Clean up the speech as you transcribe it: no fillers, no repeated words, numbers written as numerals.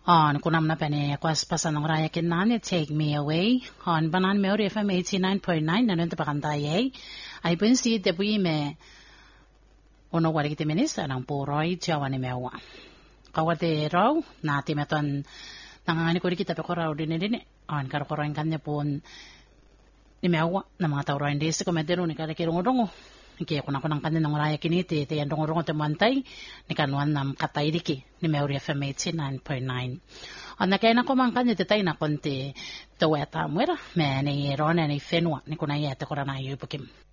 On kunam na pene kwas pasan ng raya kinani Take Me Away on banan Melody FM 89.9 nanon te pakantaye ay pensi te bui me ono wari kiti minista ng puroy tiyawa ni mewa kawate raw na timeton nangangani ko kita pe ko raw din on karo ko ran kanya pon ni mewa na mga tawro hindi sa komedero ni kada kirungodongo kaya ko ng kanya ng raya kiniti te yan dongo te mantay ni kanuan nam katay diki ni Melody FM 89.9 on na kaya na ko man kanya te tay na konti taweta mwera me ni rona ni fenwa ni kunayete ko na yubukim